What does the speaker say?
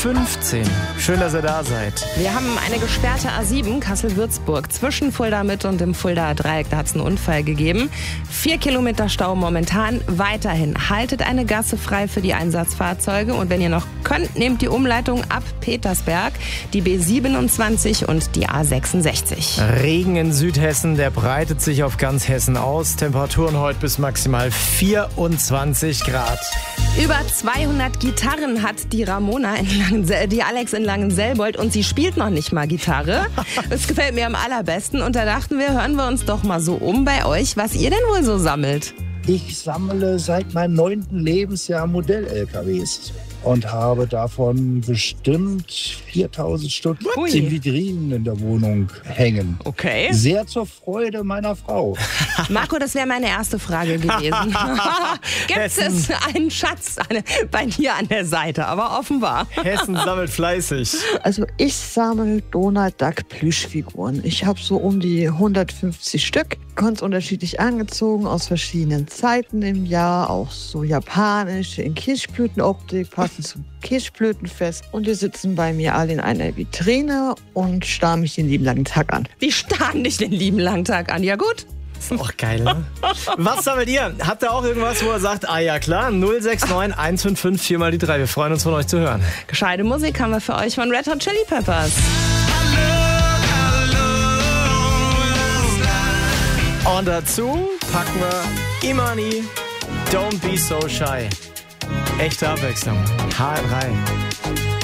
15. Schön, dass ihr da seid. Wir haben eine gesperrte A7 Kassel-Würzburg zwischen Fulda Mitte und dem Fuldaer Dreieck. Da hat es einen Unfall gegeben. 4 Kilometer Stau momentan. Weiterhin haltet eine Gasse frei für die Einsatzfahrzeuge. Und wenn ihr noch könnt, nehmt die Umleitung ab Petersberg, die B27 und die A66. Regen in Südhessen, der breitet sich auf ganz Hessen aus. Temperaturen heute bis maximal 24 Grad. Über 200 Gitarren hat die Ramona die Alex in Langenselbold, und sie spielt noch nicht mal Gitarre. Das gefällt mir am allerbesten, und da dachten wir, hören wir uns doch mal so um bei euch, was ihr denn wohl so sammelt. Ich sammle seit meinem 9. Lebensjahr Modell-LKWs und habe davon bestimmt 4000 Stück in Vitrinen in der Wohnung hängen. Okay. Sehr zur Freude meiner Frau. Marco, das wäre meine erste Frage gewesen. Gibt es einen Schatz bei dir an der Seite? Aber offenbar. Hessen sammelt fleißig. Also ich sammle Donald Duck Plüschfiguren. Ich habe so um die 150 Stück. Ganz unterschiedlich angezogen, aus verschiedenen Zeiten im Jahr. Auch so japanische in Kirschblütenoptik, passend zum Kirschblütenfest. Und die sitzen bei mir alle in einer Vitrine und starren mich den lieben langen Tag an. Die starren dich den lieben langen Tag an. Ja gut. Ist auch geil, ne? Was sammelt ihr? Habt ihr auch irgendwas, wo ihr sagt, ah ja klar, 069 155 4 mal die 3. Wir freuen uns, von euch zu hören. Gescheite Musik haben wir für euch von Red Hot Chili Peppers. Und dazu packen wir Imani, Don't Be So Shy. Echte Abwechslung. HR3.